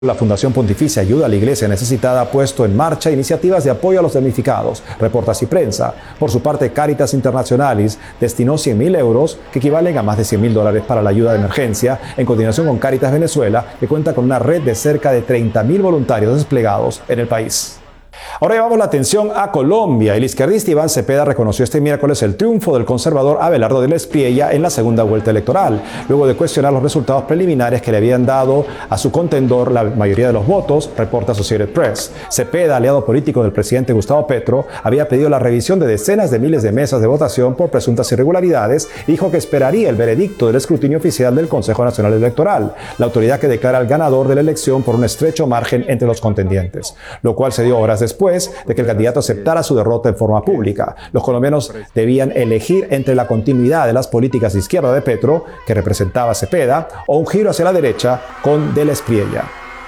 La Fundación Pontificia Ayuda a la Iglesia Necesitada ha puesto en marcha iniciativas de apoyo a los damnificados, reporta Así Prensa. Por su parte, Caritas Internationalis destinó 100.000 euros, que equivalen a más de $100.000 para la ayuda de emergencia, en coordinación con Caritas Venezuela, que cuenta con una red de cerca de 30.000 voluntarios desplegados en el país. Ahora llevamos la atención a Colombia. El izquierdista Iván Cepeda reconoció este miércoles el triunfo del conservador Abelardo de la Espriella en la segunda vuelta electoral, luego de cuestionar los resultados preliminares que le habían dado a su contendor la mayoría de los votos, reporta Associated Press. Cepeda, aliado político del presidente Gustavo Petro, había pedido la revisión de decenas de miles de mesas de votación por presuntas irregularidades y dijo que esperaría el veredicto del escrutinio oficial del Consejo Nacional Electoral, la autoridad que declara al ganador de la elección por un estrecho margen entre los contendientes, lo cual se dio horas después de que el candidato aceptara su derrota en forma pública. Los colombianos debían elegir entre la continuidad de las políticas de izquierda de Petro, que representaba a Cepeda, o un giro hacia la derecha con de la Espriella.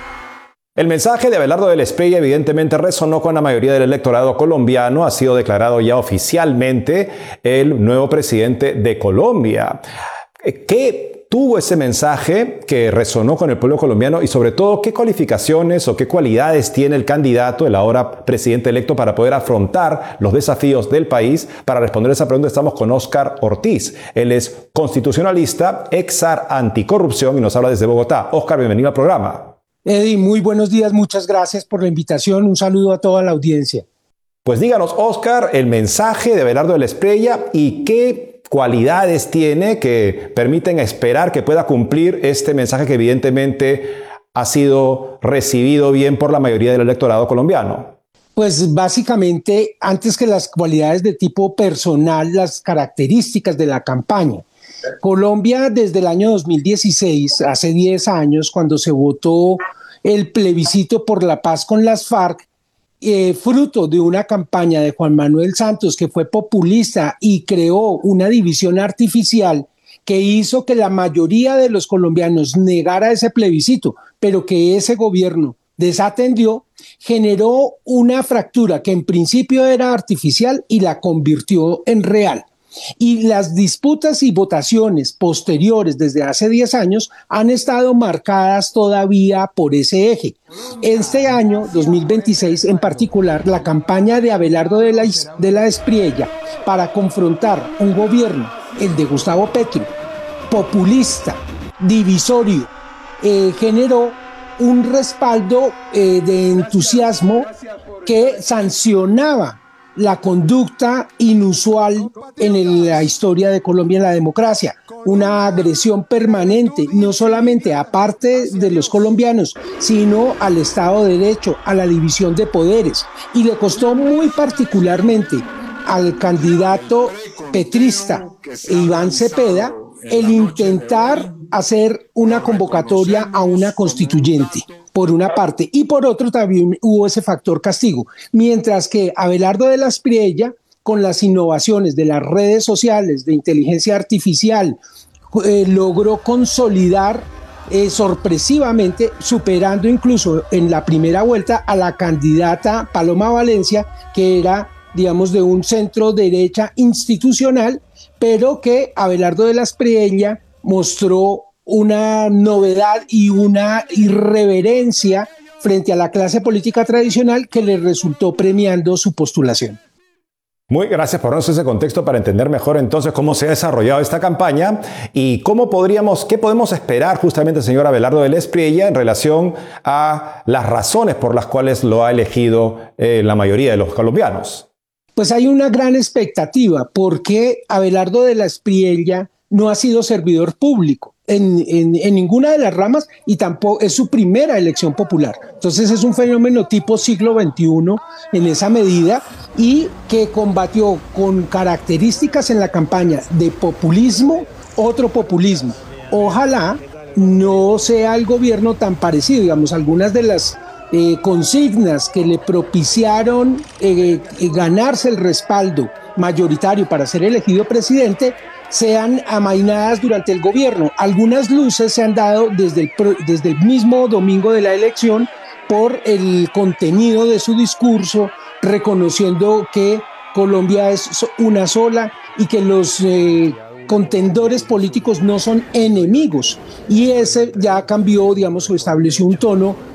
El mensaje de Abelardo de la Espriella evidentemente resonó con la mayoría del electorado colombiano. Ha sido declarado ya oficialmente el nuevo presidente de Colombia. ¿Qué tuvo ese mensaje que resonó con el pueblo colombiano y sobre todo qué cualificaciones o qué cualidades tiene el candidato, el ahora presidente electo, para poder afrontar los desafíos del país? Para responder esa pregunta estamos con Óscar Ortiz. Él es constitucionalista, ex-zar anticorrupción y nos habla desde Bogotá. Óscar, bienvenido al programa. Eddie, muy buenos días, muchas gracias por la invitación. Un saludo a toda la audiencia. Pues díganos, Óscar, el mensaje de Abelardo de la Espriella y qué cualidades tiene que permiten esperar que pueda cumplir este mensaje que evidentemente ha sido recibido bien por la mayoría del electorado colombiano. Pues básicamente, antes que las cualidades de tipo personal, las características de la campaña. Colombia desde el año 2016, hace 10 años, cuando se votó el plebiscito por la paz con las FARC, fruto de una campaña de Juan Manuel Santos que fue populista y creó una división artificial que hizo que la mayoría de los colombianos negara ese plebiscito, pero que ese gobierno desatendió, generó una fractura que en principio era artificial y la convirtió en real. Y las disputas y votaciones posteriores desde hace 10 años han estado marcadas todavía por ese eje. Este año, 2026 en particular, la campaña de Abelardo de la Espriella para confrontar un gobierno, el de Gustavo Petro, populista, divisorio, generó un respaldo de entusiasmo que sancionaba la conducta inusual en la historia de Colombia en la democracia, una agresión permanente, no solamente a parte de los colombianos, sino al Estado de Derecho, a la división de poderes, y le costó muy particularmente al candidato petrista Iván Cepeda el intentar hacer una convocatoria a una constituyente, por una parte, y por otro también hubo ese factor castigo, mientras que Abelardo de la Espriella, con las innovaciones de las redes sociales, de inteligencia artificial, logró consolidar sorpresivamente, superando incluso en la primera vuelta a la candidata Paloma Valencia, que era, digamos, de un centro derecha institucional, pero que Abelardo de la Espriella mostró una novedad y una irreverencia frente a la clase política tradicional que le resultó premiando su postulación. Muy gracias por darnos ese contexto para entender mejor entonces cómo se ha desarrollado esta campaña y qué podemos esperar justamente, señor Abelardo de la Espriella, en relación a las razones por las cuales lo ha elegido la mayoría de los colombianos. Pues hay una gran expectativa porque Abelardo de la Espriella no ha sido servidor público en ninguna de las ramas y tampoco es su primera elección popular. Entonces es un fenómeno tipo siglo XXI en esa medida y que combatió con características en la campaña de populismo, otro populismo. Ojalá no sea el gobierno tan parecido, digamos, algunas de las consignas que le propiciaron ganarse el respaldo mayoritario para ser elegido presidente sean amainadas durante el gobierno. Algunas luces se han dado desde el mismo domingo de la elección por el contenido de su discurso, reconociendo que Colombia es una sola y que los contendores políticos no son enemigos. Y ese ya cambió, digamos, o estableció un tono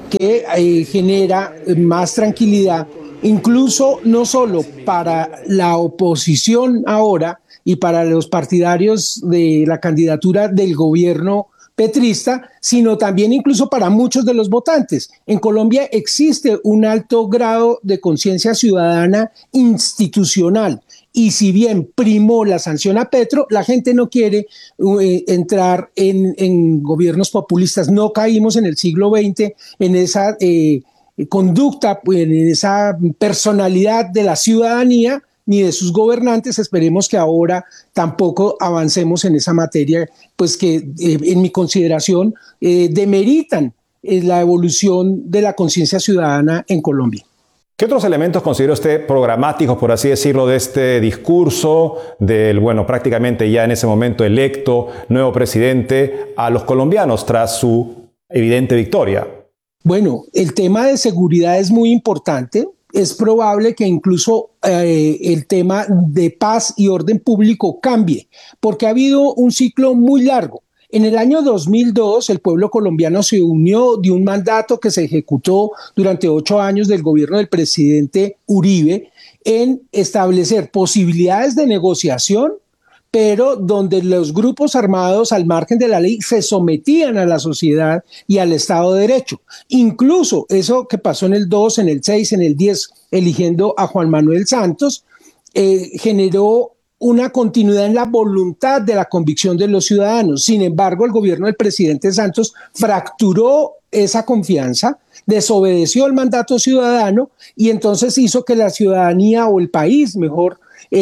que genera más tranquilidad, incluso no solo para la oposición ahora y para los partidarios de la candidatura del gobierno petrista, sino también incluso para muchos de los votantes. En Colombia existe un alto grado de conciencia ciudadana institucional. Y si bien primó la sanción a Petro, la gente no quiere entrar en gobiernos populistas. No caímos en el siglo XX en esa conducta, en esa personalidad de la ciudadanía ni de sus gobernantes. Esperemos que ahora tampoco avancemos en esa materia, pues que en mi consideración demeritan la evolución de la conciencia ciudadana en Colombia. ¿Qué otros elementos considera usted programáticos, por así decirlo, de este discurso del, bueno, prácticamente ya en ese momento electo nuevo presidente a los colombianos tras su evidente victoria? Bueno, el tema de seguridad es muy importante. Es probable que incluso el tema de paz y orden público cambie, porque ha habido un ciclo muy largo. En el año 2002, el pueblo colombiano se unió de un mandato que se ejecutó durante 8 años del gobierno del presidente Uribe en establecer posibilidades de negociación, pero donde los grupos armados al margen de la ley se sometían a la sociedad y al Estado de Derecho. Incluso eso que pasó en el 2, en el 6, en el 10, eligiendo a Juan Manuel Santos, generó una continuidad en la voluntad de la convicción de los ciudadanos. Sin embargo, el gobierno del presidente Santos fracturó esa confianza, desobedeció el mandato ciudadano y entonces hizo que la ciudadanía o el país, mejor,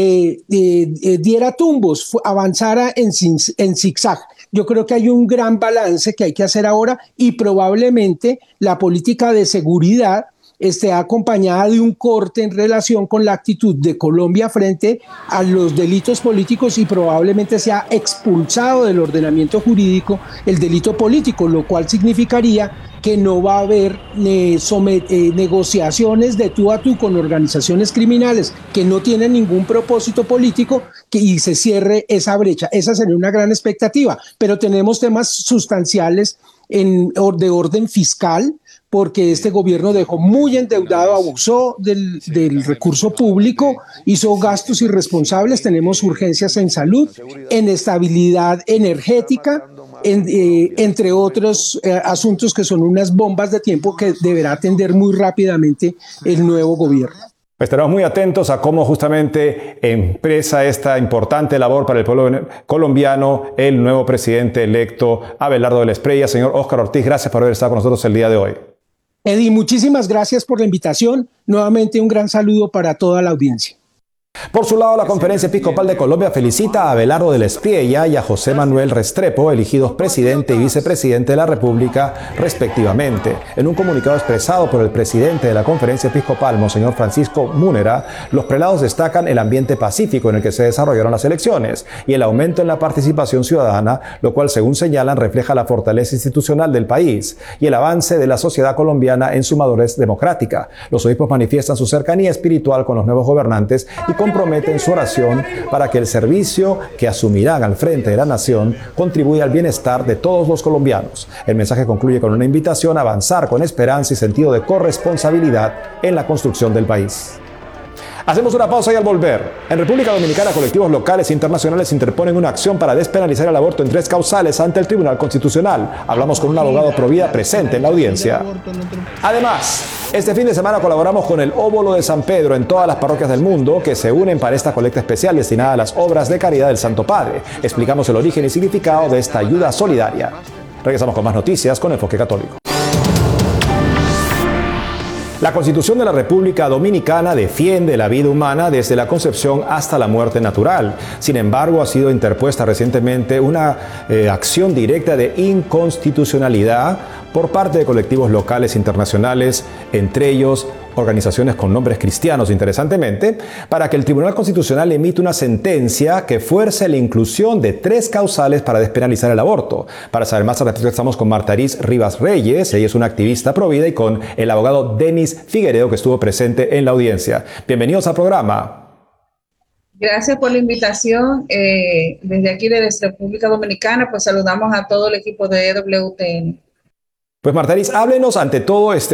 diera tumbos, avanzara en zigzag. Yo creo que hay un gran balance que hay que hacer ahora y probablemente la política de seguridad esté acompañada de un corte en relación con la actitud de Colombia frente a los delitos políticos y probablemente sea expulsado del ordenamiento jurídico el delito político, lo cual significaría que no va a haber negociaciones de tú a tú con organizaciones criminales que no tienen ningún propósito político y se cierre esa brecha. Esa sería una gran expectativa, pero tenemos temas sustanciales de orden fiscal, porque este gobierno dejó muy endeudado, abusó del recurso público, hizo gastos irresponsables. Tenemos urgencias en salud, en estabilidad energética, entre otros asuntos que son unas bombas de tiempo que deberá atender muy rápidamente el nuevo gobierno. Estaremos muy atentos a cómo justamente empresa esta importante labor para el pueblo colombiano el nuevo presidente electo Abelardo del Espriella. Señor Óscar Ortiz, gracias por haber estado con nosotros el día de hoy. Eddie, muchísimas gracias por la invitación. Nuevamente un gran saludo para toda la audiencia. Por su lado, la Conferencia Episcopal de Colombia felicita a Abelardo del Espriella y a José Manuel Restrepo, elegidos presidente y vicepresidente de la República, respectivamente. En un comunicado expresado por el presidente de la Conferencia Episcopal, Monseñor Francisco Múnera, los prelados destacan el ambiente pacífico en el que se desarrollaron las elecciones y el aumento en la participación ciudadana, lo cual, según señalan, refleja la fortaleza institucional del país y el avance de la sociedad colombiana en su madurez democrática. Los obispos manifiestan su cercanía espiritual con los nuevos gobernantes y comprometen su oración para que el servicio que asumirán al frente de la nación contribuya al bienestar de todos los colombianos. El mensaje concluye con una invitación a avanzar con esperanza y sentido de corresponsabilidad en la construcción del país. Hacemos una pausa y al volver, en República Dominicana, colectivos locales e internacionales interponen una acción para despenalizar el aborto en 3 causales ante el Tribunal Constitucional. Hablamos con un abogado pro vida presente en la audiencia. Además, este fin de semana colaboramos con el Óbolo de San Pedro en todas las parroquias del mundo que se unen para esta colecta especial destinada a las obras de caridad del Santo Padre. Explicamos el origen y significado de esta ayuda solidaria. Regresamos con más noticias con Enfoque Católico. La Constitución de la República Dominicana defiende la vida humana desde la concepción hasta la muerte natural. Sin embargo, ha sido interpuesta recientemente una acción directa de inconstitucionalidad por parte de colectivos locales e internacionales, entre ellos organizaciones con nombres cristianos, interesantemente, para que el Tribunal Constitucional emita una sentencia que fuerce la inclusión de 3 causales para despenalizar el aborto. Para saber más al respecto, estamos con Martaris Rivas Reyes, ella es una activista pro vida, y con el abogado Denis Figueredo, que estuvo presente en la audiencia. Bienvenidos al programa. Gracias por la invitación. Desde aquí, desde República Dominicana, pues saludamos a todo el equipo de EWTN. Pues Martaris, háblenos ante todo este